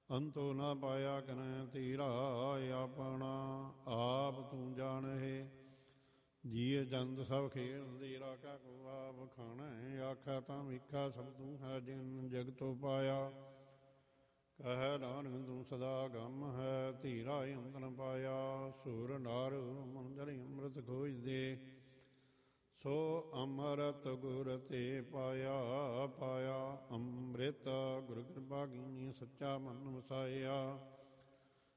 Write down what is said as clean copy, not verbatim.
ਅੰਤੋ ਨਾ ਪਾਇਆ ਕਨੈ ਤੀਰਾ, ਆਪਣਾ ਆਪ ਤੂੰ ਜਾਣਹਿ। ਜੀਅ ਜੰਤ ਸਭ ਖੇਲ ਤੇਰਾ, ਕਾ ਕੋ ਆਪ ਖਾਣੈ। ਆਖਾ ਤਾਂ ਮੀਖਾ ਸਭ ਤੂੰ ਹੈ, ਜਿਨ ਜਗਤੋ ਪਾਇਆ। ਕਹਿ ਨਾਨਕ ਤੂੰ ਸਦਾ ਗਮ ਹੈ, ਧੀਰਾ ਅੰਤ ਨ ਪਾਇਆ। ਸੁਰ ਨਾਰ ਮਨ ਜਲ ਅੰਮ੍ਰਿਤ ਖੋਜਦੇ, ਸੋ ਅੰਮ੍ਰਿਤ ਗੁਰ ਤੇ ਪਾਇਆ। ਪਾਇਆ ਅੰਮ੍ਰਿਤ ਗੁਰ ਕਿਰਪਾ ਕੀਨੀ, ਸੱਚਾ ਮਨ ਵਸਾਇਆ।